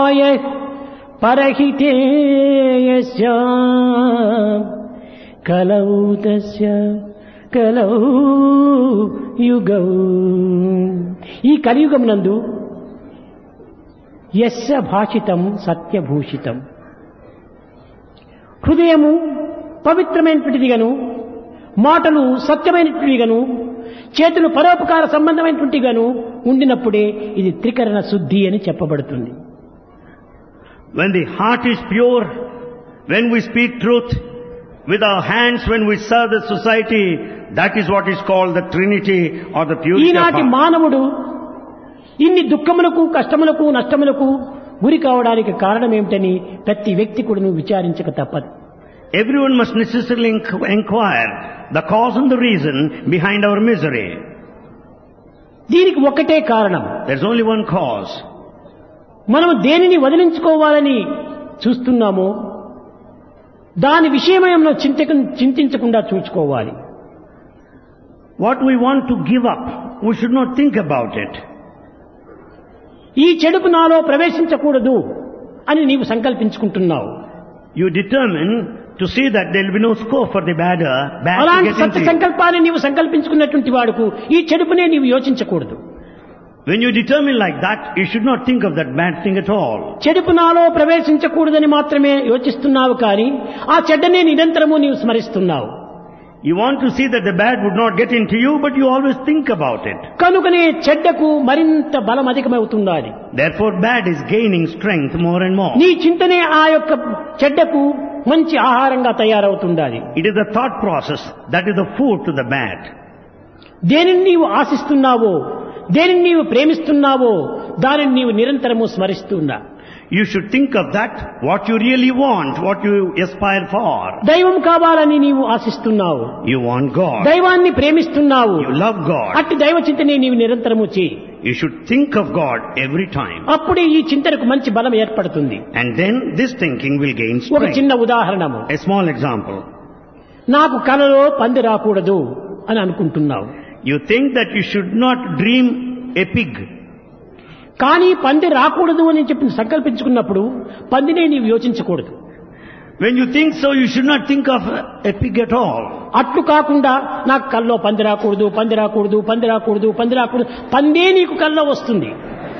పరహితే యస్య కలౌ తస్య కలౌ యుగౌ. ఈ కలియుగమునందు యస్య భాషితం సత్యభూషితం, హృదయము పవిత్రమైనటువంటిదిగాను, మాటలు సత్యమైనటువంటివిగాను, చేతులు పరోపకార సంబంధమైనటువంటిగాను ఉండినప్పుడే ఇది త్రికరణ శుద్ధి అని చెప్పబడుతుంది. When the heart is pure, when we speak truth, with our hands when we serve the society, that is what is called the Trinity or the purity of ఈనాటి heart. మానవుడు ఇన్ని దుఃఖములకు, కష్టములకు, నష్టములకు గురి కావడానికి కారణం ఏమిటని ప్రతి వ్యక్తి కూడా విచారించక తప్పదు. Everyone must necessarily inquire the cause and the reason behind our misery. దీనికి ఒక్కటే కారణం. There's only one cause. మనం దేనిని వదిలించుకోవాలని చూస్తున్నామో దాని విషయమై మనం చింతించకుండా చూసుకోవాలి. What we want to give up, we should not think about it. ఈ చెడుకు నాలో ప్రవేశించకూడదు అని నీవు సంకల్పించుకుంటున్నావు. You determine to see that there will be no scope for the bad to అలాంటి get సత్య into you. సంకల్పాన్ని నీవు సంకల్పించుకున్నటువంటి వాడుకు ఈ చెడుపునే నీవు యోచించకూడదు. When you determine like that, you should not think of that bad thing at all. చెడుపు నాలో ప్రవేశించకూడదని మాత్రమే యోచిస్తున్నావు, కానీ ఆ చెడ్డనే నిరంతరము నీవు స్మరిస్తున్నావు. You want to see that the bad would not get into you, but you always think about it. కనుకనే చెడ్డకు మరింత బలం అధికమవుతున్నది. Therefore bad is gaining strength more and more. నీ చింతనే ఆ యొక్క చెడ్డకు మంచి ఆహారంగా తయారవుతుండాలి. It is the thought process that is the food to the bad. దేనిని నీవు ఆశిస్తున్నావో, దేనిని నీవు ప్రేమిస్తున్నావో దానిని నీవు నిరంతరము స్మరిస్తున్నా. You should think of that, what you really want, what you aspire for. దైవం కావాలని నీవు ఆశిస్తున్నావు, You want God. దైవాన్ని ప్రేమిస్తున్నావు. You love God. అట్టి దైవ చింతనే నీవు నిరంతరము చేయి. You should think of God every time. అప్పుడే ఈ చింతనకు మంచి బలం ఏర్పడుతుంది. And then this thinking will gain ఒక strength. చిన్న ఉదాహరణము. A small example. నాకు కలలో పంది రాకూడదు అని అనుకుంటున్నావు, You think that you should not dream a pig. కానీ పంది రాకూడదు అని చెప్పి సంకల్పించుకున్నప్పుడు పందినే నీవు యోచించకూడదు. When you think so, you should not think of a pig at all. అట్లు కాకుండా నాకు కల్లో పంది రాకూడదు, పంది రాకూడదు, పంది రాకూడదు, పంది రాకూడదు, పందే నీకు కల్లో వస్తుంది.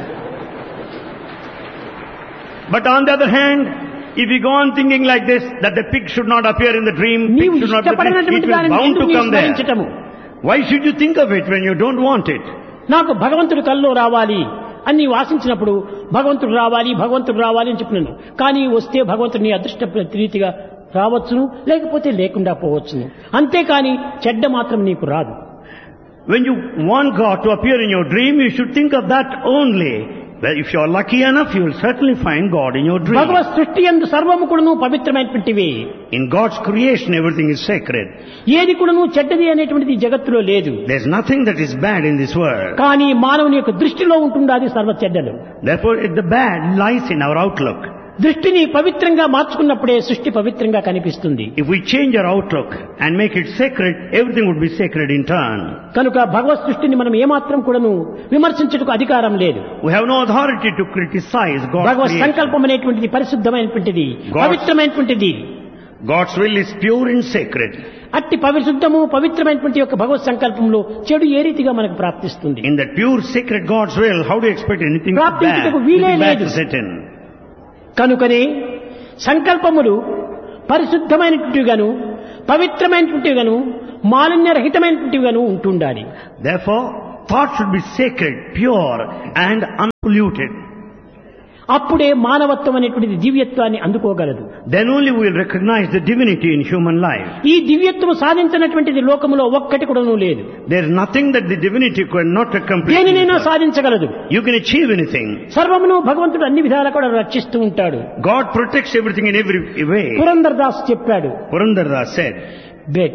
But on the other hand, if you go on thinking like this, that the pig should not appear in the dream, pig నీవు should not appear, it ఇష్టపడినటువంటి will దానిని bound ఎందుకు to నీవు come there. స్మరించటము? Why should you think of it when you don't want it? నాకు భగవంతుడు కల్లో రావాలి అని నీవు ఆశించినప్పుడు భగవంతుడు రావాలి, భగవంతుడు రావాలి అని చెప్పినాను. కానీ వస్తే భగవంతుడు నీ అదృష్ట రీతిగా రావచ్చును, లేకపోతే లేకుండా పోవచ్చును. అంతేకాని చెడ్డ మాత్రం నీకు రాదు. When you want God to appear in your dream, you should think of that only. Well, if you are lucky enough, you will certainly find God in your dream. భగవత్ సృష్టి యందు సర్వము కూడాను పవిత్రమైనటువంటివి. In God's creation, everything is sacred. ఏది కూడాను చెడ్డది అనేటువంటిది జగత్తులో లేదు. There's nothing that is bad in this world. కానీ మానవుని యొక్క దృష్టిలో ఉంటుంది అది సర్వ చెడ్డలు. Therefore, the bad lies in our outlook. దృష్టిని పవిత్రంగా మార్చుకున్నప్పుడే సృష్టి పవిత్రంగా కనిపిస్తుంది. If we change our outlook and make it sacred, everything would be sacred in turn. కనుక భగవత్ సృష్టిని మనం ఏమాత్రం కూడాను విమర్శించుటకు అధికారం లేదు. We have no authority to criticize God's Bhagwat creation. సంకల్పం అనేటువంటిది పరిశుద్ధమైనటువంటిది, పవిత్రమైనటువంటిది. God's will is pure and sacred. అట్టి పరిశుద్ధము పవిత్రమైనటువంటి యొక్క భగవత్ సంకల్పంలో చెడు ఏ రీతిగా మనకు ప్రాప్తిస్తుంది? In that pure, sacred God's will, how do you expect anything bad, ప్రాప్తించుటకు వీలే anything bad లేదు. to set in? కనుకనే సంకల్పములు పరిశుద్ధమైనటువంటివిగాను, పవిత్రమైనటువంటివిగాను, మాలిన్యరహితమైనటువంటివిగాను ఉంటుండాలి. Therefore, thought should be sacred, pure and unpolluted. అప్పుడే మానవత్వం అనేటువంటిది దివ్యత్వాన్ని అందుకోగలదు. Then only we will recognize the divinity in human life. ఈ దివ్యత్వం సాధించినటువంటిది లోకములో ఒక్కటి కూడాను లేదు. There is nothing that the divinity cannot accomplish. దేనినైనా సాధించగలదు. You can achieve anything. సర్వమును భగవంతుడు అన్ని విధాలా కూడా రక్షిస్తూ ఉంటాడు. God protects everything in every way. Purandar Das చెప్పాడు, Purandara said,